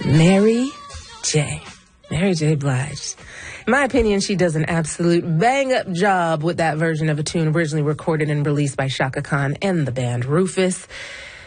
Mary J. Mary J. Blige. In my opinion, she does an absolute bang-up job with that version of a tune originally recorded and released by Chaka Khan and the band Rufus.